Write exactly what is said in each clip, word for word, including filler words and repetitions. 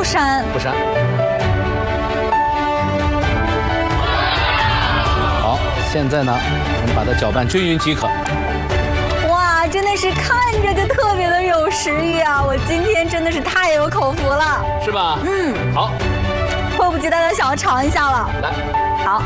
删， 不删。好，现在呢，我们把它搅拌均匀即可。 哇，真的是看着就特别的有食欲啊！我今天真的是太有口福了， 是吧？ 嗯， 好， 迫不及待的想要尝一下了。 来， 好，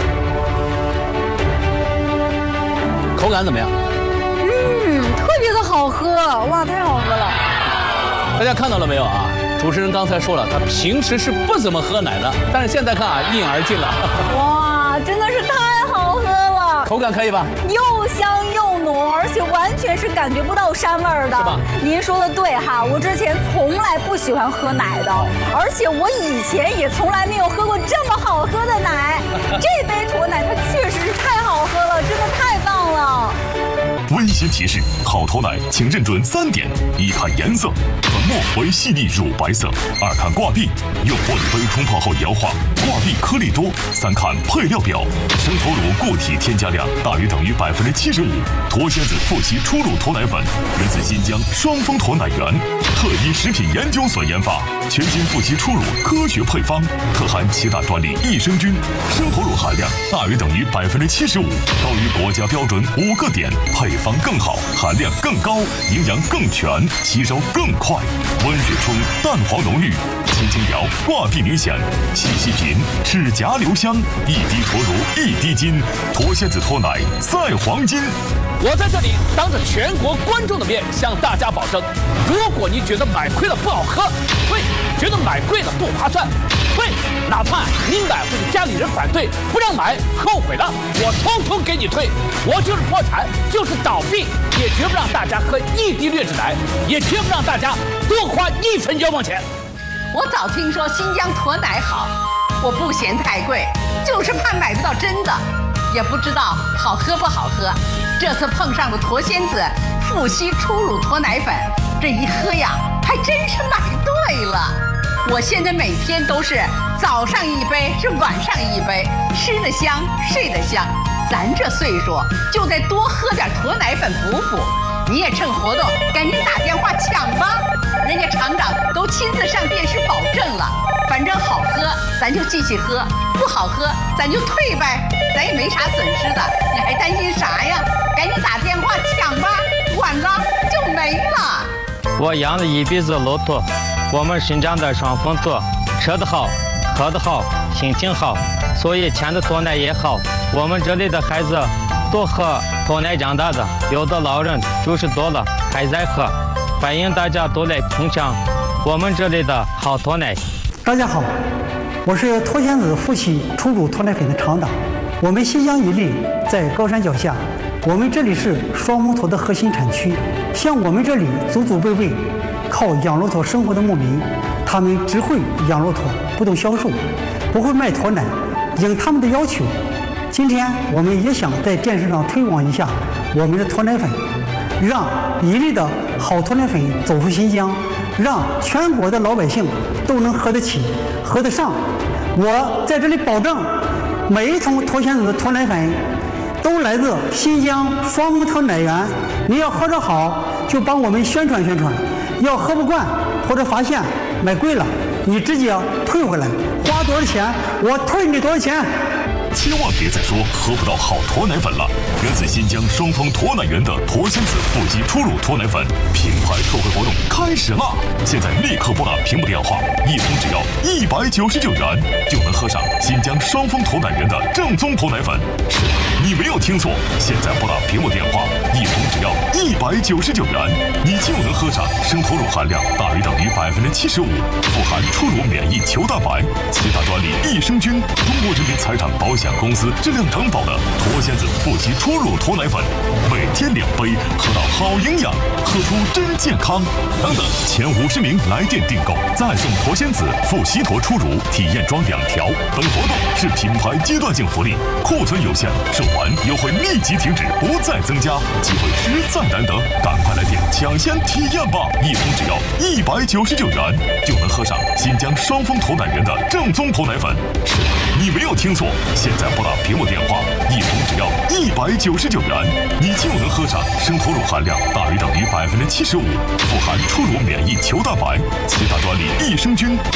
口感怎么样？ 嗯，特别的好喝，哇，太好喝了！ 大家看到了没有啊？主持人刚才说了，他平时是不怎么喝奶的，但是现在看啊，一饮而尽了。 哇，真的是太好喝了， 口感可以吧？ 又香又浓，而且完全是感觉不到膻味儿的。 是吧？ 您说的对哈，我之前从来不喜欢喝奶的，而且我以前也从来没有喝过这么好喝的奶。这杯驼奶它确实是太好喝了，真的太棒了。 温馨提示：好驼奶，请认准三点：一看颜色，粉末为细腻乳白色；二看挂壁，用玻璃杯冲泡后摇化，挂壁颗粒多；三看配料表，生头乳固体添加量大于等于百分之七十五。驼仙子富硒初乳驼奶粉源自新疆双峰驼奶源，特一食品研究所研发，全新富硒初乳科学配方，特含七大专利益生菌，生头乳含量大于等于百分之七十五，高于国家标准五个点，配方更好，含量更高，营养更全，吸收更快。温水冲，蛋黄浓郁，轻轻摇，挂壁明显，细细品，齿颊留香，一滴驼乳一滴金，驼仙子驼奶赛黄金。 我在这里当着全国观众的面向大家保证，如果你觉得买亏了不好喝，退；觉得买贵了不划算，退；哪怕你买或者家里人反对不让买，后悔了，我通通给你退。我就是破产，就是倒闭，也绝不让大家喝一滴劣质奶，也绝不让大家多花一分冤枉钱。 我早听说新疆驼奶好，我不嫌太贵，就是怕买不到真的，也不知道好喝不好喝。这次碰上了驼仙子富硒初乳驼奶粉，这一喝呀，还真是买对了。我现在每天都是早上一杯，是晚上一杯，吃得香，睡得香。咱这岁数，就得多喝点驼奶粉补补。你也趁活动赶紧打电话抢吧，人家厂长都亲自上电视保证了。反正好喝，咱就继续喝；不好喝，咱就退呗，咱也没啥损失的，你还担心啥呀？赶紧打电话抢吧，晚了就没了。 我养了一辈子骆驼，我们新疆的双峰驼，吃得好，喝得好，心情好，所以牵的驼奶也好。我们这里的孩子多喝驼奶长大的，有的老人九十多了还在喝，欢迎大家都来品尝我们这里的好驼奶。 大家好，我是驼仙子富硒初乳驼奶粉的厂长。我们新疆伊犁在高山脚下，我们这里是双峰驼的核心产区。像我们这里祖祖辈辈靠养骆驼生活的牧民，他们只会养骆驼，不懂销售，不会卖驼奶。应他们的要求，今天我们也想在电视上推广一下我们的驼奶粉，让伊犁的好驼奶粉走出新疆，让全国的老百姓都能喝得起、喝得上。我在这里保证，每一桶驼仙子的驼奶粉都来自新疆双峰驼奶源。你要喝着好，就帮我们宣传宣传；要喝不惯或者发现买贵了，你直接退回来，花多少钱我退你多少钱。 千万别再说喝不到好驼奶粉了！源自新疆双峰驼奶源的驼仙子富硒初乳驼奶粉品牌特惠活动开始啦！现在立刻拨打屏幕电话，一桶只要一百九十九元，就能喝上新疆双峰驼奶源的正宗驼奶粉。是，你没有听错，现在拨打屏幕电话，一桶只要一百九十九元，你就能喝上生头乳含量大于等于百分之七十五，富含初乳免疫球蛋白、七大专利益生菌，中国人民财产保险公司质量承保的驼仙子富硒初乳驼奶粉，每天两杯，喝到好营养，喝出真健康。等等，前五十名来电订购，再送驼仙子富硒驼初乳体验装两条。本活动是品牌阶段性福利，库存有限，售完优惠立即停止，不再增加，机会实在难得，赶快来电抢先体验吧！一桶只要一百九十九元，就能喝上新疆双峰驼奶源的正宗驼奶粉。是，你没有听错，现在拨打屏幕电话，一桶只要一百九十九元，你就能喝上生头乳含量大于等于百分之七十五，富含初乳免疫球蛋白、七大专利益生菌，